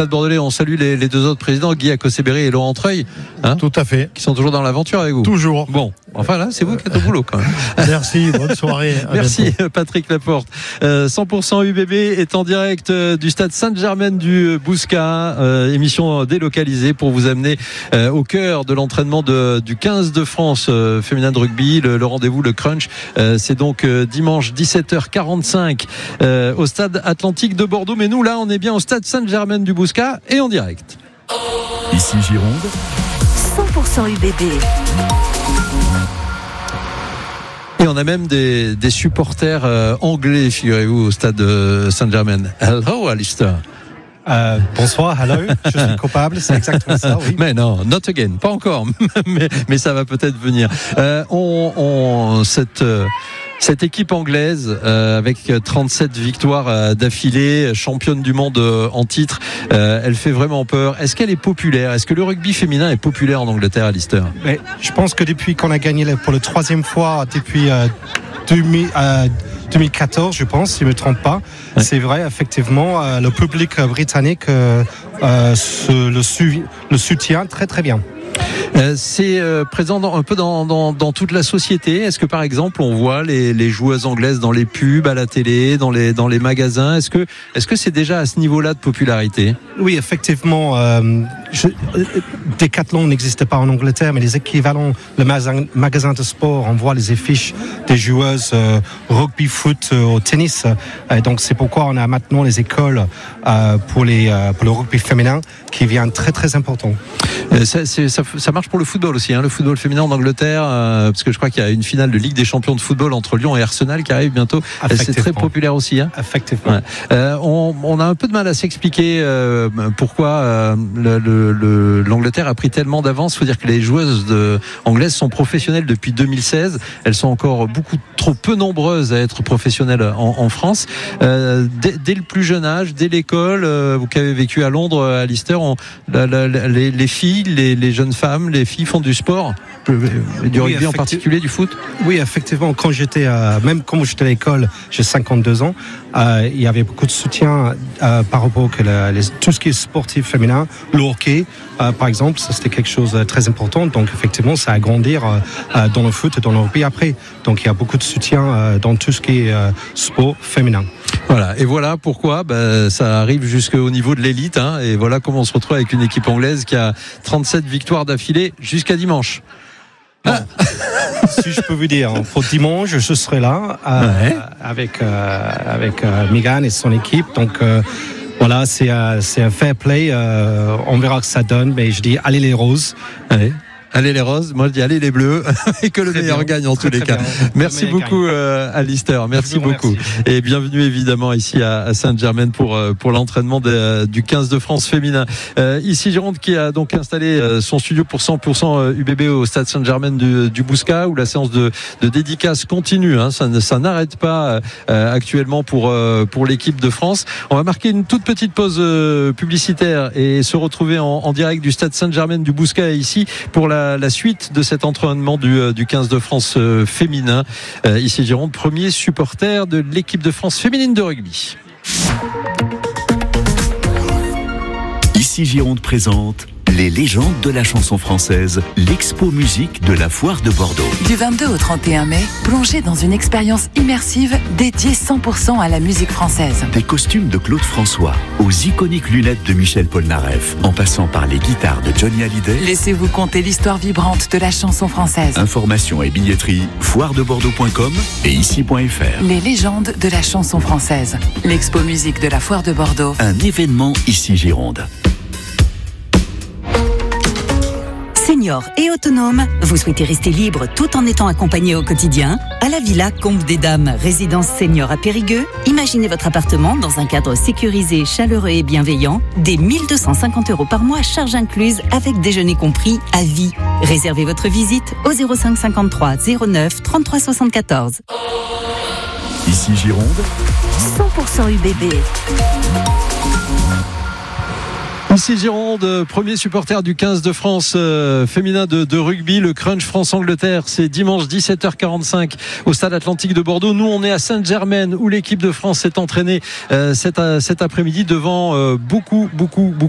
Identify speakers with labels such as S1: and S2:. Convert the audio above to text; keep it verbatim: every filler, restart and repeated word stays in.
S1: Stade Bordelais. On salue les, les deux autres présidents, Guy Akoseberi et Laurent Treuil, hein,
S2: tout à fait,
S1: qui sont toujours dans l'aventure avec vous.
S2: Toujours.
S1: Bon, enfin là, c'est vous qui êtes au boulot quand même.
S2: Merci, bonne soirée.
S1: Merci
S2: bientôt.
S1: Patrick Laporte. Euh, cent pour cent U B B est en direct euh, du stade Sainte-Germaine du Bouscat, euh, émission délocalisée pour vous amener euh, au cœur de l'entraînement de, du quinze de France euh, féminin de rugby. Le, le rendez-vous, le crunch, euh, c'est donc euh, dimanche dix-sept heures quarante-cinq euh, au stade Atlantique de Bordeaux. Mais nous là, on est bien au stade Sainte-Germaine du Bouscat et en direct.
S3: Ici Gironde.
S4: cent pour cent U B B.
S1: Et on a même des, des supporters euh, anglais, figurez-vous, au stade de Sainte-Germaine. Hello, Alistair.
S5: Euh, bonsoir, hello, je suis coupable, c'est exactement ça, oui.
S1: Mais non, not again, pas encore, mais, mais ça va peut-être venir. Euh, on, on, cette, euh, cette équipe anglaise, euh, avec trente-sept victoires euh, d'affilée, championne du monde euh, en titre, euh, elle fait vraiment peur. Est-ce qu'elle est populaire ? Est-ce que le rugby féminin est populaire en Angleterre, Alistair ?
S5: Mais je pense que depuis qu'on a gagné pour la troisième fois, depuis euh, deux mille, euh, deux mille quatorze, je pense, si je ne me trompe pas. Ouais. C'est vrai, effectivement, euh, le public britannique euh, euh, se, le, su, le soutient très très bien.
S1: Euh, c'est euh, présent dans, un peu dans, dans, dans toute la société. Est-ce que par exemple on voit les, les joueuses anglaises dans les pubs, à la télé, dans les, dans les magasins ? Est-ce que, est-ce que c'est déjà à ce niveau-là de popularité ?
S5: Oui, effectivement. Euh, je, Decathlon n'existe pas en Angleterre, mais les équivalents, le magasin, magasin de sport, on voit les affiches des joueuses euh, rugby, foot, euh, au tennis. Euh, donc c'est pourquoi on a maintenant les écoles euh, pour, les, euh, pour le rugby féminin qui devient très très important.
S1: Euh, ça, c'est, ça, ça marche pour le football aussi, hein, le football féminin en Angleterre, euh, parce que je crois qu'il y a une finale de Ligue des champions de football entre Lyon et Arsenal qui arrive bientôt. C'est très populaire aussi. Hein.
S5: Effectivement.
S1: Ouais. Euh, on, on a un peu de mal à s'expliquer euh, pourquoi euh, le, le, le, l'Angleterre a pris tellement d'avance. Il faut dire que les joueuses de, anglaises sont professionnelles depuis deux mille seize. Elles sont encore beaucoup trop peu nombreuses à être professionnelles en, en France. Euh, dès, dès le plus jeune âge, dès l'école, euh, vous qui avez vécu à Londres, Alistair, on, la, la, la, les, les filles, les, les jeunes femmes, les filles font du sport, du rugby oui, en particulier, du foot.
S5: Oui, effectivement. Quand j'étais, euh, même quand j'étais à l'école, j'ai cinquante-deux ans, euh, il y avait beaucoup de soutien euh, par rapport à la, les, tout ce qui est sportif féminin, le hockey, euh, par exemple, ça c'était quelque chose de très important. Donc effectivement, ça a grandi euh, dans le foot et dans le rugby après. Donc il y a beaucoup de soutien euh, dans tout ce qui est euh, sport féminin.
S1: Voilà, et voilà pourquoi bah, ça arrive jusqu'au niveau de l'élite, hein, et voilà comment on se retrouve avec une équipe anglaise qui a trente-sept victoires d'affilée jusqu'à dimanche.
S5: Ah. Si je peux vous dire, pour dimanche, je serai là euh, ouais. avec, euh, avec euh, Megan et son équipe, donc euh, voilà, c'est, euh, c'est un fair play, euh, on verra ce que ça donne, mais je dis allez les roses.
S1: Allez. Allez les roses, moi je dis allez les bleus, et que le très meilleur bien. Gagne en très, tous les cas. Bien. Merci beaucoup euh, Alistair, merci beaucoup. Et bienvenue évidemment ici à, à Sainte-Germaine pour, euh, pour l'entraînement de, du quinze de France féminin. Euh, ici Gironde qui a donc installé euh, son studio pour cent pour cent U B B au stade Sainte-Germaine du, du Bouscat, où la séance de, de dédicace continue, hein, ça, ça n'arrête pas euh, actuellement pour, euh, pour l'équipe de France. On va marquer une toute petite pause euh, publicitaire et se retrouver en, en direct du stade Sainte-Germaine du Bouscat ici pour la la suite de cet entraînement du, du quinze de France euh, féminin. Euh, ici Gironde, premier supporter de l'équipe de France féminine de rugby.
S3: Ici Gironde présente les légendes de la chanson française, l'expo musique de la Foire de Bordeaux.
S4: Du vingt-deux au trente et un mai, plongez dans une expérience immersive dédiée cent pour cent à la musique française.
S3: Des costumes de Claude François, aux iconiques lunettes de Michel Polnareff, en passant par les guitares de Johnny Hallyday.
S4: Laissez-vous conter l'histoire vibrante de la chanson française.
S3: Informations et billetterie, foire de bordeaux point com et ici point f r.
S4: Les légendes de la chanson française. L'expo musique de la Foire de Bordeaux.
S3: Un événement ici Gironde.
S6: Senior et autonome, vous souhaitez rester libre tout en étant accompagné au quotidien ? À la Villa Combe des Dames, résidence senior à Périgueux, imaginez votre appartement dans un cadre sécurisé, chaleureux et bienveillant, dès mille deux cent cinquante euros par mois, charge incluse, avec déjeuner compris, à vie. Réservez votre visite au zéro cinq cinquante-trois zéro neuf trente-trois soixante-quatorze.
S3: Ici Gironde,
S4: cent pour cent U B B.
S1: Ici Gironde, premier supporter du quinze de France euh, féminin de, de rugby, le Crunch France-Angleterre, c'est dimanche dix-sept heures quarante-cinq au stade Atlantique de Bordeaux. Nous, on est à Sainte-Germaine où l'équipe de France s'est entraînée euh, cet, cet après-midi devant euh, beaucoup, beaucoup, beaucoup